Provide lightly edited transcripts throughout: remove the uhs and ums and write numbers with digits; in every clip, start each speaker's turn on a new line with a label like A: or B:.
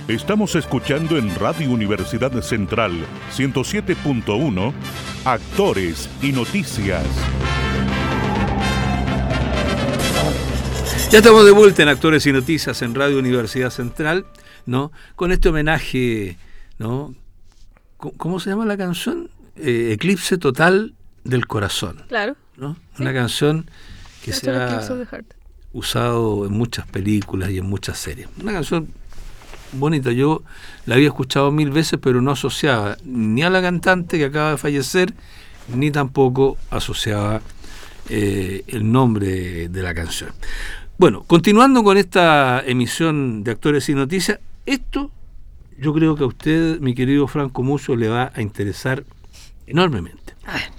A: Estamos escuchando en Radio Universidad Central 107.1 Actores y Noticias.
B: Ya estamos de vuelta en Actores y Noticias en Radio Universidad Central, ¿no? Con este homenaje, ¿no? ¿Cómo se llama la canción? Eclipse Total del Corazón.
C: Claro.
B: ¿No?
C: Sí.
B: Una canción que se ha
C: Eclipse of the Heart.
B: usado en muchas películas y en muchas series. Una canción bonita, yo la había escuchado 1000 veces, pero no asociaba ni a la cantante que acaba de fallecer, ni tampoco asociaba el nombre de la canción. Bueno, continuando con esta emisión de Actores y Noticias, esto yo creo que a usted, mi querido Franco Musso, le va a interesar enormemente.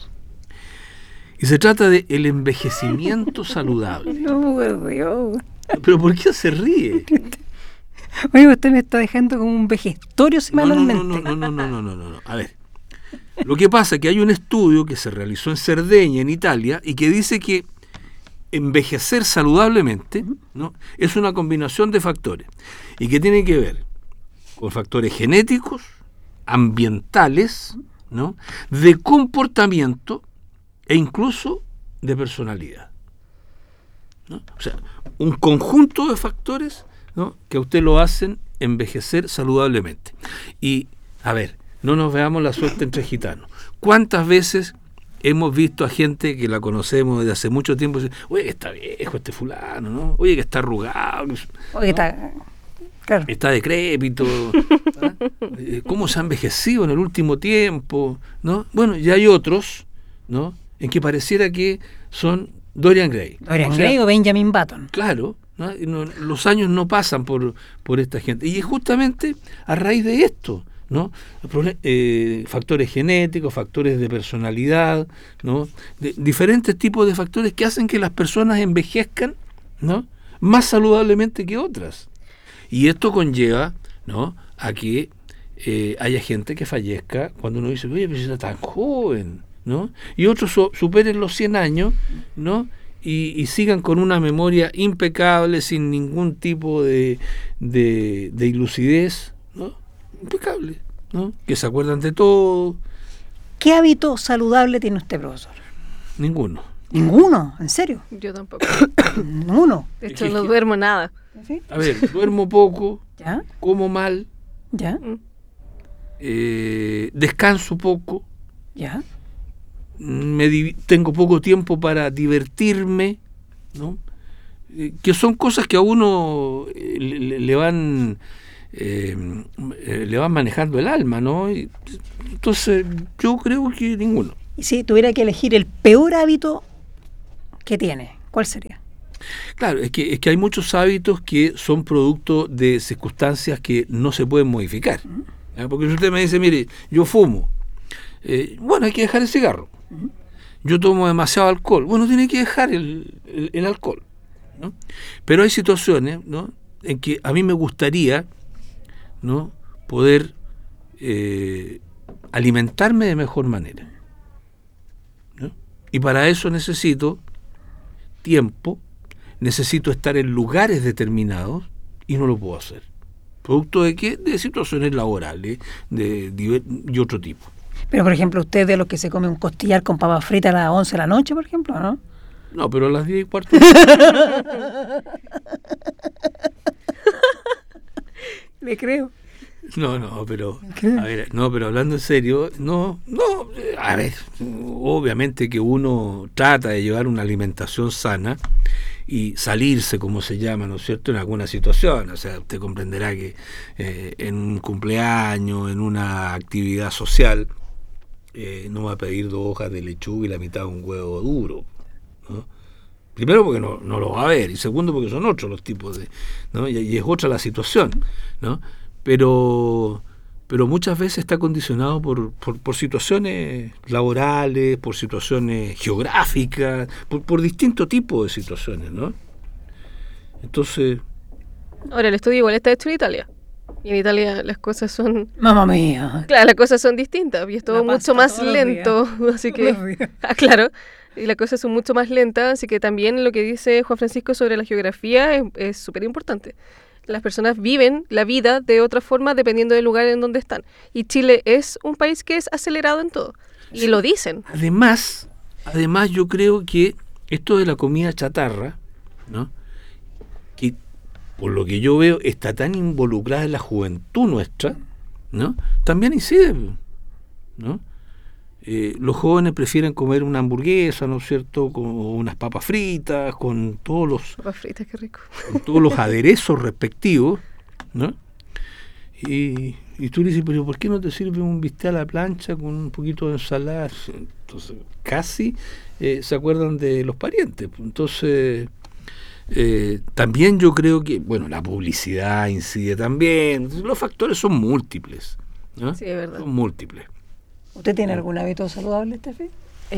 B: Y se trata de el envejecimiento saludable.
D: No, por Dios.
B: ¿Pero por qué se ríe?
D: Oye, usted me está dejando como un vejestorio semanalmente.
B: No. A ver, lo que pasa es que hay un estudio que se realizó en Cerdeña, en Italia, y que dice que envejecer saludablemente, ¿no?, es una combinación de factores y que tiene que ver con factores genéticos, ambientales, ¿no?, de comportamiento e incluso de personalidad, ¿no? O sea, un conjunto de factores, ¿no?, que a usted lo hacen envejecer saludablemente. Y, a ver, no nos veamos la suerte entre gitanos. ¿Cuántas veces hemos visto a gente que la conocemos desde hace mucho tiempo y dice, oye, que está viejo este fulano, ¿no? Oye, que está arrugado,
D: Oye, está... Claro.
B: Está decrépito, ¿ah? ¿Cómo se ha envejecido en el último tiempo, ¿no? Bueno, y hay otros, ¿no?, en que pareciera que son Dorian Gray.
D: Gray o Benjamin Button.
B: Claro, ¿no? Los años no pasan por esta gente. Y es justamente a raíz de esto, ¿no? Factores genéticos, factores de personalidad, ¿no?, diferentes tipos de factores que hacen que las personas envejezcan, ¿no?, más saludablemente que otras. Y esto conlleva, ¿no?, a que haya gente que fallezca cuando uno dice, oye, pero si está tan joven, ¿no? Y otros superen los 100 años, ¿no?, y sigan con una memoria impecable, sin ningún tipo de ilucidez, ¿no?, impecable, ¿no?, que se acuerdan de todo.
D: ¿Qué hábito saludable tiene usted, profesor?
B: Ninguno.
D: ¿Ninguno? ¿En serio?
C: Yo tampoco.
D: ¿Ninguno?
C: De hecho, no duermo nada.
D: ¿Sí?
B: A ver, duermo poco,
D: ¿Ya?
B: como mal,
D: ¿Ya?
B: descanso poco,
D: ¿Ya?
B: tengo poco tiempo para divertirme, ¿no? Que son cosas que a uno le van manejando el alma, ¿no? Y, entonces yo creo que ninguno.
D: Y si tuviera que elegir el peor hábito que tiene, ¿cuál sería?
B: Claro, es que hay muchos hábitos que son producto de circunstancias que no se pueden modificar, ¿ya? Porque si usted me dice, mire, yo fumo, bueno, hay que dejar el cigarro. Yo tomo demasiado alcohol, bueno, tiene que dejar el alcohol, ¿no? Pero hay situaciones, ¿no?, en que a mí me gustaría, ¿no?, poder alimentarme de mejor manera, ¿no? Y para eso necesito tiempo, necesito estar en lugares determinados y no lo puedo hacer. ¿Producto de qué? De situaciones laborales y otro tipo.
D: Pero, por ejemplo, usted es de los que se come un costillar con papas fritas a las 11 de la noche, por ejemplo, ¿no?
B: No, pero a las 10:15.
D: Le creo.
B: No, pero
D: ¿Qué?
B: a ver, no, pero hablando en serio, a ver, obviamente que uno trata de llevar una alimentación sana y salirse, como se llama, ¿no es cierto?, en alguna situación. O sea, usted comprenderá que en un cumpleaños, en una actividad social, no va a pedir 2 hojas de lechuga y la mitad de un huevo duro, ¿no? Primero porque no lo va a ver, y segundo porque son otros los tipos de, ¿no?, y es otra la situación, ¿no? Pero muchas veces está condicionado por situaciones laborales, por situaciones geográficas, por distintos tipos de situaciones, ¿no? Entonces...
C: Ahora, el estudio igual está hecho en Italia. Y en Italia las cosas son...
D: Mamma mía.
C: Claro, las cosas son distintas. Y es todo
D: La
C: mucho
D: pasta
C: más
D: todos los
C: lento. Así que... claro. Y las cosas son mucho más lentas. Así que también lo que dice Juan Francisco sobre la geografía es súper importante. las personas viven la vida de otra forma dependiendo del lugar en donde están. Y Chile es un país que es acelerado en todo. Y
B: Sí.
C: lo dicen.
B: Además, yo creo que esto de la comida chatarra, ¿no? Que por lo que yo veo está tan involucrada en la juventud nuestra, ¿no? También incide, ¿no? Los jóvenes prefieren comer una hamburguesa, ¿no es cierto?, con unas papas fritas, con todos
C: Papas fritas, qué rico.
B: los aderezos respectivos, ¿no? Y tú le dices, pero ¿por qué no te sirve un bistec a la plancha con un poquito de ensalada? Entonces, casi se acuerdan de los parientes. Entonces, también yo creo que, bueno, la publicidad incide también. Los factores son múltiples, ¿no?
C: Sí, es verdad.
B: Son múltiples.
D: ¿Usted tiene algún hábito saludable, Steffi?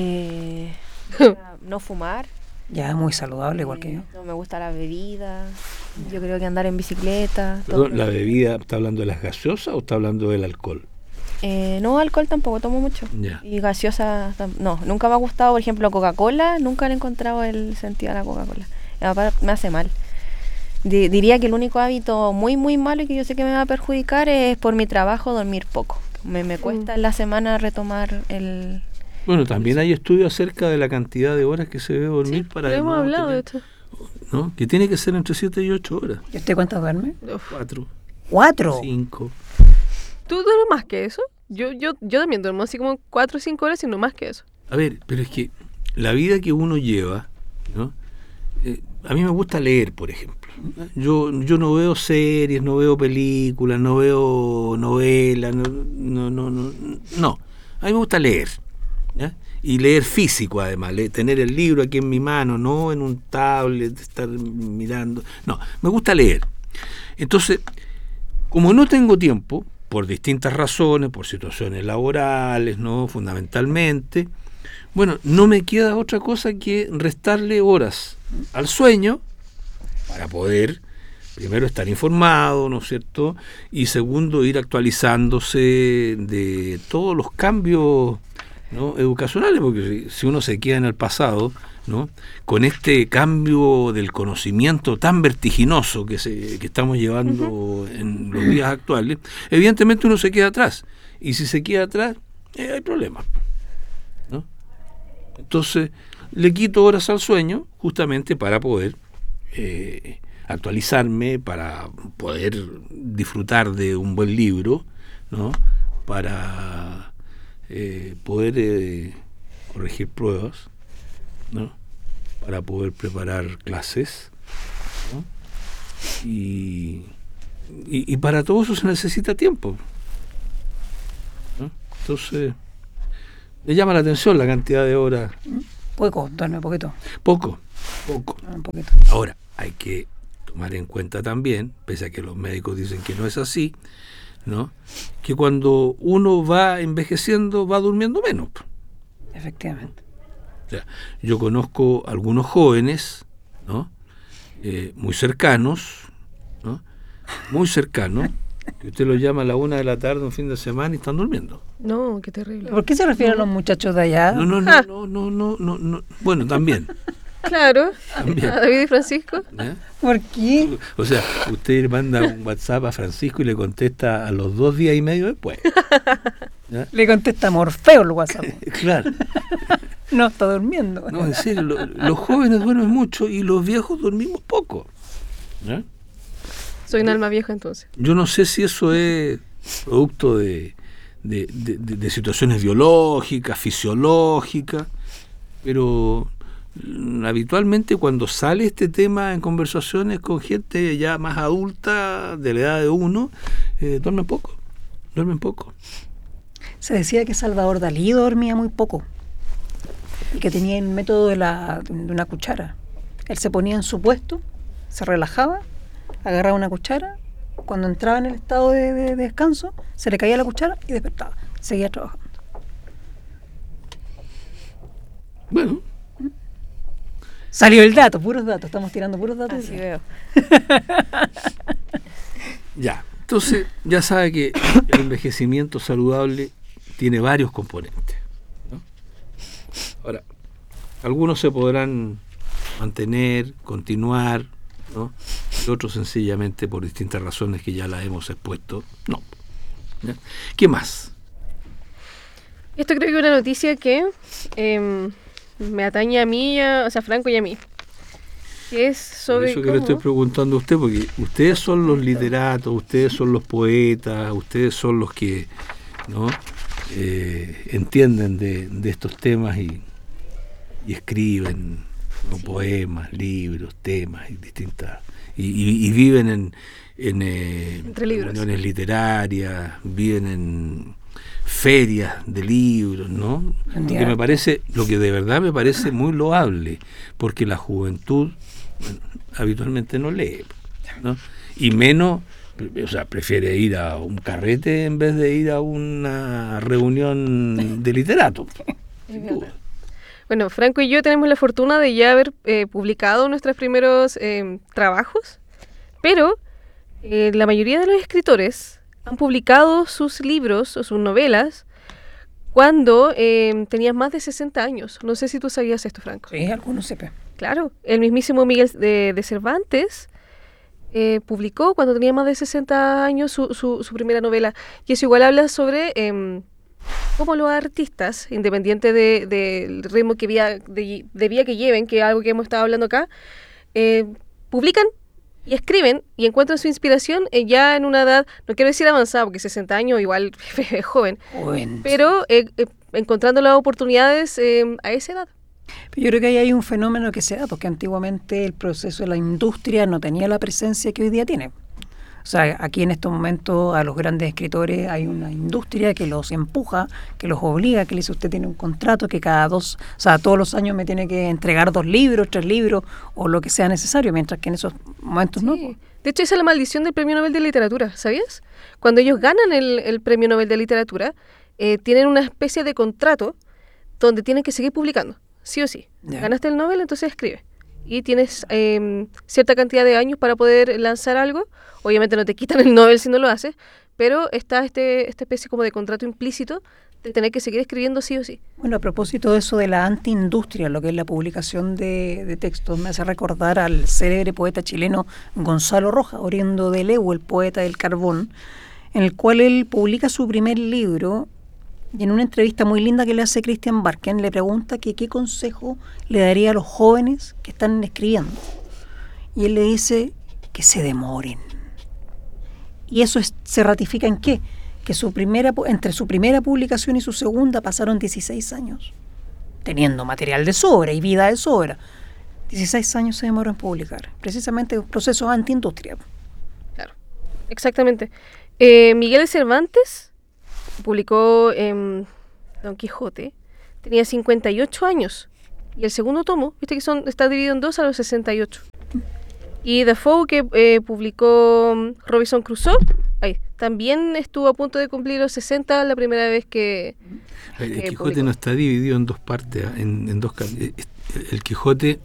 E: No fumar.
D: Ya, muy saludable, igual que yo.
E: No me gusta la bebida. Yo creo que andar en bicicleta.
B: Perdón, ¿la bebida está hablando de las gaseosas o está hablando del alcohol?
E: No, alcohol tampoco tomo mucho.
B: Ya.
E: Y gaseosa, no, nunca me ha gustado, por ejemplo, Coca-Cola. Nunca le he encontrado el sentido a la Coca-Cola. Me hace mal. Diría que el único hábito muy, muy malo y que yo sé que me va a perjudicar es por mi trabajo dormir poco. Me cuesta en la semana retomar el...
B: Bueno, también hay estudios acerca de la cantidad de horas que se debe dormir para...
C: Lo hemos
B: no
C: hablado de
B: tener-
C: esto.
B: ¿no? Que tiene que ser entre 7 y 8 horas.
D: ¿Y usted cuántas duerme?
B: 4,
D: 4.
B: 5.
C: ¿Tú duermes más que eso? Yo también duermo así como 4 o 5 horas y no más que eso.
B: A ver, pero es que la vida que uno lleva, ¿no? A mí me gusta leer, por ejemplo. Yo no veo series, no veo películas, no veo novelas, no. A mí me gusta leer, ¿ya? Y leer físico además, tener el libro aquí en mi mano, no en un tablet, estar mirando. No, me gusta leer. Entonces, como no tengo tiempo, por distintas razones, por situaciones laborales, ¿no? Fundamentalmente, bueno, no me queda otra cosa que restarle horas al sueño para poder, primero, estar informado, ¿no es cierto? Y segundo, ir actualizándose de todos los cambios, ¿no?, educacionales, porque si uno se queda en el pasado, ¿no?, con este cambio del conocimiento tan vertiginoso que estamos llevando en los días actuales, evidentemente uno se queda atrás. Y si se queda atrás, hay problemas, ¿no? Entonces, le quito horas al sueño justamente para poder actualizarme, para poder disfrutar de un buen libro, ¿no?, para poder corregir pruebas, ¿no?, para poder preparar clases, ¿no?, y para todo eso se necesita tiempo, ¿no? Entonces, le llama la atención la cantidad de horas.
D: Poco, duerme poquito.
B: Poco.
D: Un poquito.
B: Ahora, hay que tomar en cuenta también, pese a que los médicos dicen que no es así, ¿no?, que cuando uno va envejeciendo va durmiendo menos.
D: Efectivamente.
B: O sea, yo conozco algunos jóvenes, ¿no?, muy cercanos, ¿no?, muy cercanos, que usted los llama a la 1 de la tarde un fin de semana y están durmiendo.
C: No, qué terrible.
D: ¿Por qué se refiere a los muchachos de allá?
B: No. Bueno, también.
C: Claro.
B: También.
C: A David y Francisco.
B: ¿Ya?
D: ¿Por qué?
B: O sea, usted manda un WhatsApp a Francisco y le contesta a los 2 días y medio después. ¿Ya?
D: Le contesta Morfeo el WhatsApp.
B: Claro.
D: No, está durmiendo.
B: No, en serio, los jóvenes duermen mucho y los viejos dormimos poco. ¿Ya?
C: Soy un alma vieja entonces.
B: Yo no sé si eso es producto de situaciones biológicas, fisiológicas, pero habitualmente cuando sale este tema en conversaciones con gente ya más adulta, de la edad de uno, duermen poco.
D: Se decía que Salvador Dalí dormía muy poco y que tenía el método de una cuchara. Él se ponía en su puesto, se relajaba, agarraba una cuchara, cuando entraba en el estado de descanso, se le caía la cuchara y despertaba. Seguía trabajando.
B: Bueno,
D: Salió el dato, puros datos. Estamos tirando puros datos.
E: Así veo.
B: ya. Entonces, ya sabe que el envejecimiento saludable tiene varios componentes, ¿no? Ahora, algunos se podrán mantener, continuar, ¿no?, y otros sencillamente por distintas razones que ya las hemos expuesto, no. ¿Ya? ¿Qué más?
C: Esto creo que es una noticia que me atañe a mí, o sea, Franco y a mí. Que es sobre
B: Por eso que le estoy preguntando a usted, porque ustedes son los literatos, ustedes son los poetas, ustedes son los que, ¿no? Entienden de estos temas y escriben, ¿no? Poemas, libros, temas y distintas, y viven en reuniones literarias, viven en ferias de libros, ¿no? Que me parece, lo que de verdad me parece muy loable, porque la juventud habitualmente no lee, ¿no? Y menos, o sea, prefiere ir a un carrete en vez de ir a una reunión de literatos.
C: Bueno, Franco y yo tenemos la fortuna de ya haber publicado nuestros primeros trabajos, pero la mayoría de los escritores han publicado sus libros o sus novelas cuando tenías más de 60 años. No sé si tú sabías esto, Franco.
D: Sí, algunos sepan.
C: Claro, el mismísimo Miguel de Cervantes publicó cuando tenía más de 60 años su primera novela. Y eso igual habla sobre cómo los artistas, independiente del ritmo que de vida que lleven, que es algo que hemos estado hablando acá, publican y escriben y encuentran su inspiración ya en una edad, no quiero decir avanzada, porque 60 años igual es joven, pero encontrando las oportunidades a esa edad.
D: Pero yo creo que ahí hay un fenómeno que se da, porque antiguamente el proceso de la industria no tenía la presencia que hoy día tiene. O sea, aquí en estos momentos a los grandes escritores hay una industria que los empuja, que los obliga, que le dice usted tiene un contrato que todos los años me tiene que entregar 2 libros, 3 libros o lo que sea necesario, mientras que en esos momentos no.
C: De hecho, esa es la maldición del Premio Nobel de Literatura, ¿sabías? Cuando ellos ganan el Premio Nobel de Literatura, tienen una especie de contrato donde tienen que seguir publicando, sí o sí.
D: Ya.
C: Ganaste el Nobel, entonces escribe. Y tienes cierta cantidad de años para poder lanzar algo. Obviamente no te quitan el Nobel si no lo haces, pero está esta especie como de contrato implícito de tener que seguir escribiendo sí o sí.
D: Bueno, a propósito de eso de la antiindustria, lo que es la publicación de textos, me hace recordar al célebre poeta chileno Gonzalo Rojas, oriundo de Lehue, el poeta del carbón, en el cual él publica su primer libro. Y en una entrevista muy linda que le hace Christian Barken, le pregunta que qué consejo le daría a los jóvenes que están escribiendo. Y él le dice que se demoren. Y eso se ratifica en qué? Que entre su primera publicación y su segunda pasaron 16 años. Teniendo material de sobra y vida de sobra. 16 años se demoró en publicar. Precisamente un proceso antiindustria.
C: Claro, exactamente. Miguel de Cervantes publicó Don Quijote, tenía 58 años, y el segundo tomo, viste que está dividido en 2 a los 68. Y Defoe, que publicó Robinson Crusoe, también estuvo a punto de cumplir los 60 la primera vez que
B: El Quijote
C: publicó.
B: no está dividido en 2 partes, en 2 El Quijote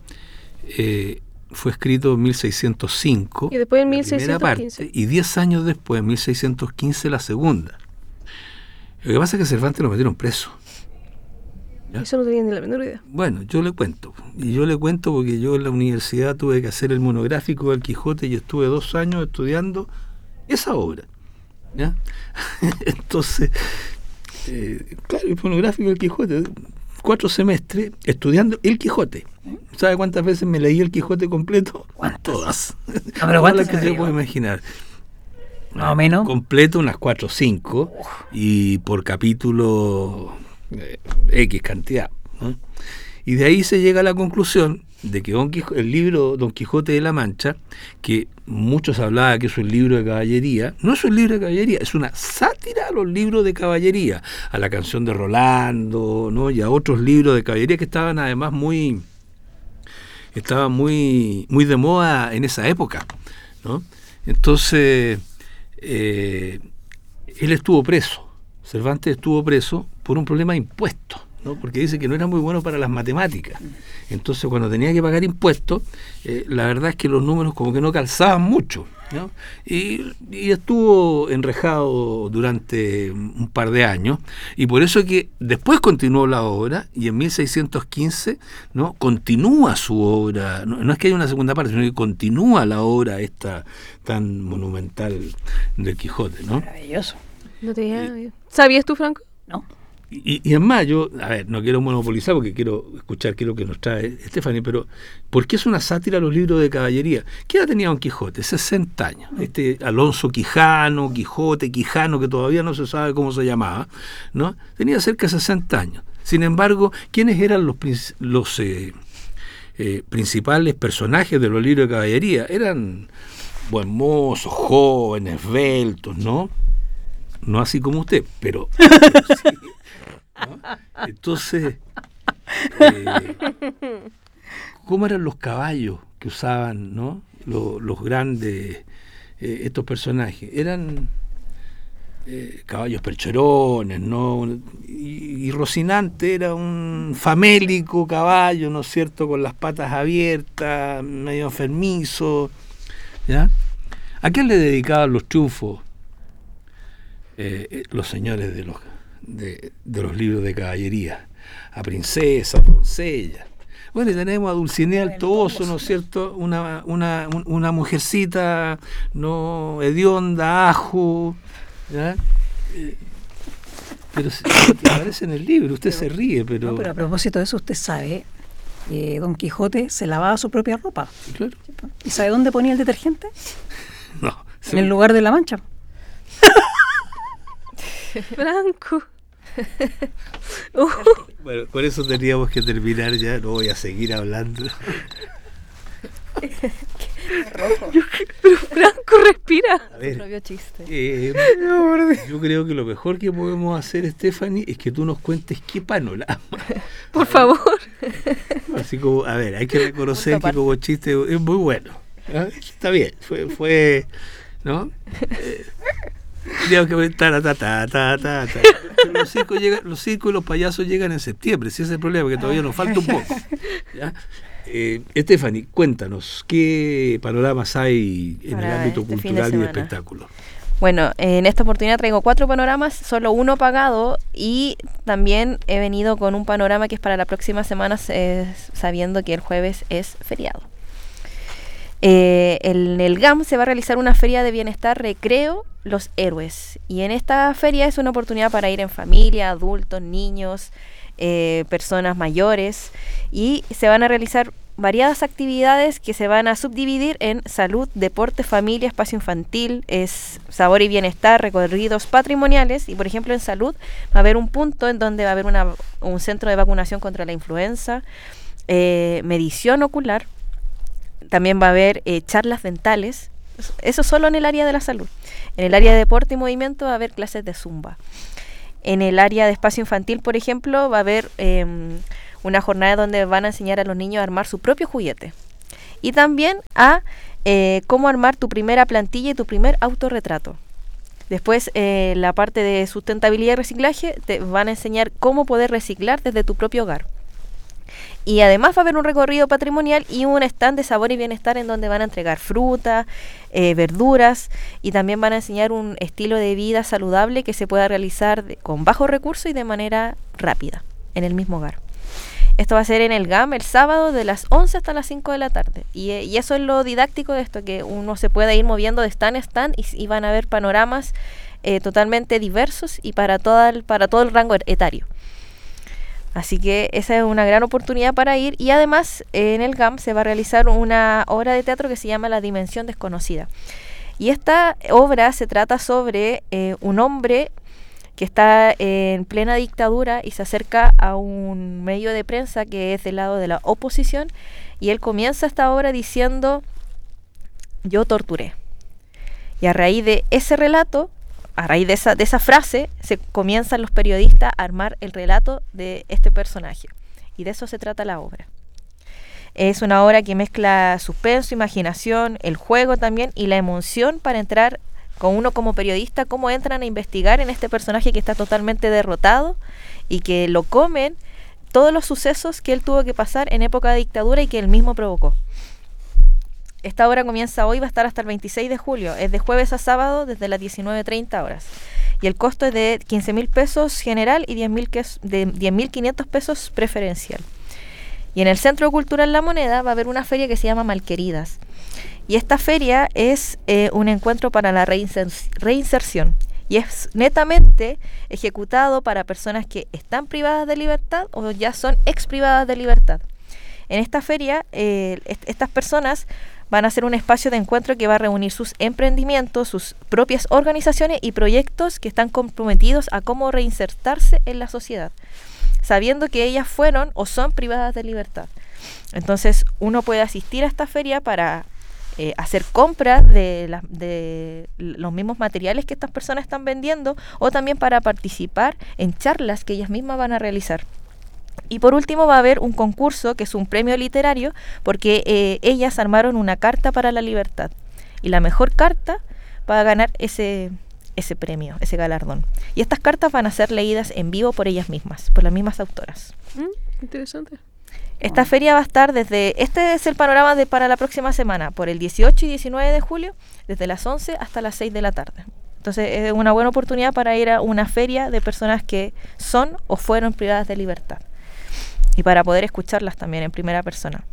B: fue escrito en 1605,
C: Y después en
B: la primera
C: 1615.
B: parte, y 10 años después, en 1615, la segunda. Lo que pasa es que Cervantes lo metieron preso. ¿Ya?
C: Eso no tenía ni la menor idea.
B: Bueno, yo le cuento. Y yo le cuento porque yo en la universidad tuve que hacer el monográfico del Quijote y estuve 2 años estudiando esa obra. ¿Ya? Entonces, claro, el monográfico del Quijote, 4 semestres estudiando el Quijote. ¿Sabe cuántas veces me leí el Quijote completo?
D: ¿Cuántas?
B: Todas.
D: pero
B: Todas
D: ¿cuántas
B: las que
D: se
B: se
D: dio?
B: puede imaginar.
D: Más o menos.
B: Completo unas 4 o 5 y por capítulo X cantidad, ¿no? Y de ahí se llega a la conclusión de que el libro Don Quijote de la Mancha, que muchos hablaban que es un libro de caballería, no es un libro de caballería, es una sátira a los libros de caballería, a la canción de Rolando, ¿no? Y a otros libros de caballería que estaban además muy de moda en esa época, ¿no? Entonces él estuvo preso, Cervantes estuvo preso por un problema de impuestos, ¿no? Porque dice que no era muy bueno para las matemáticas. Entonces, cuando tenía que pagar impuestos, la verdad es que los números como que no calzaban mucho, ¿no? Y estuvo enrejado durante un par de años, y por eso que después continuó la obra, y en 1615, ¿no?, continúa su obra. No es que haya una segunda parte, sino que continúa la obra esta tan monumental del Quijote, ¿no?
D: Maravilloso.
C: No tenía... ¿Sabías tú, Franco?
D: No.
B: Y es más, yo, a ver, no quiero monopolizar porque quiero escuchar qué es lo que nos trae Stephanie, pero ¿por qué es una sátira a los libros de caballería? ¿Qué edad tenía Don Quijote? 60 años. Alonso Quijano, Quijote, Quijano, que todavía no se sabe cómo se llamaba, ¿no? Tenía cerca de 60 años. Sin embargo, ¿quiénes eran los principales personajes de los libros de caballería? Eran buen mozos, jóvenes, esbeltos, ¿no? No así como usted, pero sí, ¿no? Entonces, ¿cómo eran los caballos que usaban, ¿no?, los grandes, estos personajes? Eran caballos percherones, ¿no? Y Rocinante era un famélico caballo, ¿no es cierto?, con las patas abiertas, medio enfermizo, ¿ya? ¿A quién le dedicaban los triunfos los señores de los libros de caballería? A princesas, doncellas. Bueno, y tenemos a Dulcinea el Toboso, ¿no es cierto?, una mujercita, no hedionda, ajo, ¿ya? Pero aparece en el libro, usted se ríe, pero...
D: No, pero a propósito de eso, usted sabe que Don Quijote se lavaba su propia ropa.
B: Claro.
D: ¿Y sabe dónde ponía el detergente?
B: No.
D: En el lugar de la mancha.
C: Franco.
B: Bueno, con eso teníamos que terminar ya, no voy a seguir hablando.
C: Pero Franco, respira.
B: A ver,
E: Su propio chiste.
B: yo creo que lo mejor que podemos hacer, Stephanie, es que tú nos cuentes qué panorama.
C: Por favor.
B: Así como, a ver, hay que reconocer que como chiste es muy bueno. ¿Ah? Está bien, fue ¿no? Teníamos que poner Pero los circos y los payasos llegan en septiembre, si ese es el problema, que todavía nos falta un poco, ¿ya? Stephanie, cuéntanos, ¿qué panoramas hay en el ámbito cultural y de espectáculo?
E: Bueno, en esta oportunidad traigo 4 panoramas, solo uno pagado, y también he venido con un panorama que es para la próxima semana, sabiendo que el jueves es feriado. En el GAM se va a realizar una feria de bienestar recreo Los Héroes, y en esta feria es una oportunidad para ir en familia, adultos, niños, personas mayores, y se van a realizar variadas actividades que se van a subdividir en salud, deporte, familia, espacio infantil, es sabor y bienestar, recorridos patrimoniales, y por ejemplo en salud va a haber un punto en donde va a haber un centro de vacunación contra la influenza, medición ocular. También va a haber charlas dentales, eso solo en el área de la salud. En el área de deporte y movimiento va a haber clases de zumba. En el área de espacio infantil, por ejemplo, va a haber una jornada donde van a enseñar a los niños a armar su propio juguete. Y también a cómo armar tu primera plantilla y tu primer autorretrato. Después, la parte de sustentabilidad y reciclaje, te van a enseñar cómo poder reciclar desde tu propio hogar. Y además va a haber un recorrido patrimonial y un stand de sabor y bienestar en donde van a entregar fruta, verduras, y también van a enseñar un estilo de vida saludable que se pueda realizar con bajo recurso y de manera rápida en el mismo hogar. Esto va a ser en el GAM el sábado de las 11 hasta las 5 de la tarde. Y eso es lo didáctico de esto, que uno se puede ir moviendo de stand a stand y van a haber panoramas totalmente diversos y para todo el rango etario. Así que esa es una gran oportunidad para ir, y además en el GAM se va a realizar una obra de teatro que se llama La Dimensión Desconocida. Y esta obra se trata sobre un hombre que está en plena dictadura y se acerca a un medio de prensa que es del lado de la oposición, y él comienza esta obra diciendo: yo torturé. Y a raíz de ese relato, a raíz de esa frase, se comienzan los periodistas a armar el relato de este personaje. Y de eso se trata la obra. Es una obra que mezcla suspenso, imaginación, el juego también y la emoción para entrar con uno como periodista, cómo entran a investigar en este personaje que está totalmente derrotado y que lo comen todos los sucesos que él tuvo que pasar en época de dictadura y que él mismo provocó. Esta obra comienza hoy, va a estar hasta el 26 de julio. Es de jueves a sábado desde las 19:30 horas. Y el costo es de 15.000 pesos general y 10.500 pesos preferencial. Y en el Centro Cultural La Moneda va a haber una feria que se llama Malqueridas. Y esta feria es un encuentro para la reinserción. Y es netamente ejecutado para personas que están privadas de libertad o ya son ex privadas de libertad. En esta feria, estas personas van a ser un espacio de encuentro que va a reunir sus emprendimientos, sus propias organizaciones y proyectos que están comprometidos a cómo reinsertarse en la sociedad, sabiendo que ellas fueron o son privadas de libertad. Entonces, uno puede asistir a esta feria para hacer compras de los mismos materiales que estas personas están vendiendo, o también para participar en charlas que ellas mismas van a realizar. Y por último va a haber un concurso que es un premio literario, porque ellas armaron una carta para la libertad, y la mejor carta va a ganar ese premio, ese galardón. Y estas cartas van a ser leídas en vivo por ellas mismas, por las mismas autoras.
C: Interesante.
E: Esta feria va a estar este es el panorama para la próxima semana, por el 18 y 19 de julio, desde las 11 hasta las 6 de la tarde. Entonces es una buena oportunidad para ir a una feria de personas que son o fueron privadas de libertad, y para poder escucharlas también en primera persona.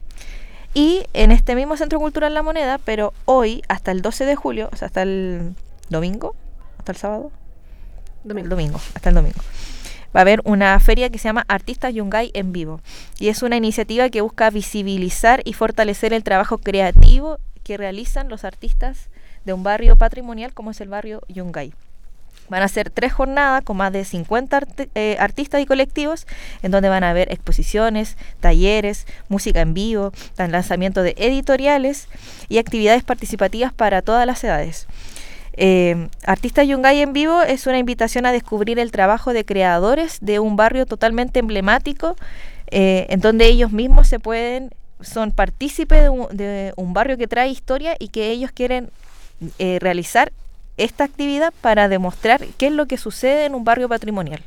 E: Y en este mismo Centro Cultural La Moneda, pero hoy hasta el 12 de julio, o sea, hasta el domingo, hasta el sábado, hasta el domingo, va a haber una feria que se llama Artistas Yungay en Vivo, y es una iniciativa que busca visibilizar y fortalecer el trabajo creativo que realizan los artistas de un barrio patrimonial como es el barrio Yungay. Van a ser 3 jornadas con más de 50 artistas y colectivos, en donde van a haber exposiciones, talleres, música en vivo, lanzamiento de editoriales y actividades participativas para todas las edades. Artistas Yungay en Vivo es una invitación a descubrir el trabajo de creadores de un barrio totalmente emblemático, en donde ellos mismos son partícipes de un barrio que trae historia, y que ellos quieren realizar esta actividad para demostrar qué es lo que sucede en un barrio patrimonial.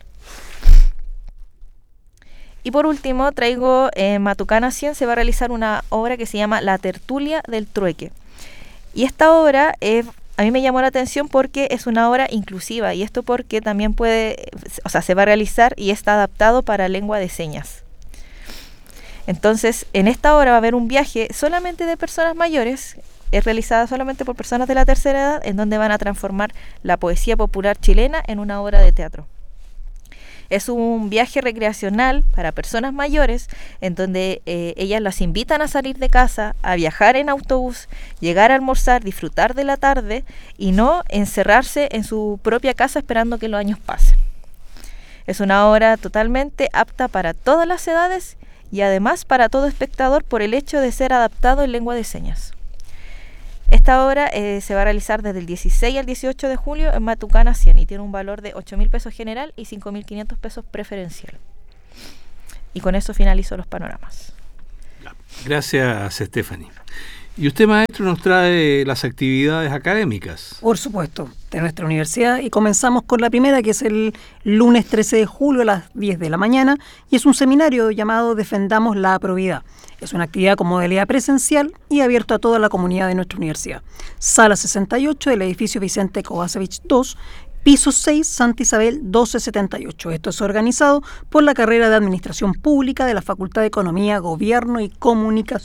E: Y por último traigo en Matucana 100 se va a realizar una obra que se llama La Tertulia del Trueque. Y esta obra a mí me llamó la atención porque es una obra inclusiva, y esto porque también se va a realizar y está adaptado para lengua de señas. Entonces, en esta obra va a haber un viaje solamente de personas mayores, es realizada solamente por personas de la tercera edad, en donde van a transformar la poesía popular chilena en una obra de teatro. Es un viaje recreacional para personas mayores, en donde ellas las invitan a salir de casa, a viajar en autobús, llegar a almorzar, disfrutar de la tarde y no encerrarse en su propia casa esperando que los años pasen. Es una obra totalmente apta para todas las edades y además para todo espectador por el hecho de ser adaptado en lengua de señas. Esta obra se va a realizar desde el 16 al 18 de julio en Matucana 100 y tiene un valor de 8.000 pesos general y 5.500 pesos preferencial. Y con eso finalizo los panoramas.
B: Gracias, Stephanie. Y usted, maestro, nos trae las actividades académicas.
D: Por supuesto, de nuestra universidad, y comenzamos con la primera, que es el lunes 13 de julio a las 10 de la mañana, y es un seminario llamado Defendamos la Probidad. Es una actividad con modalidad presencial y abierto a toda la comunidad de nuestra universidad. Sala 68 del edificio Vicente Kovacevic 2, piso 6, Santa Isabel 1278. Esto es organizado por la carrera de Administración Pública de la Facultad de Economía, Gobierno y Comunicación.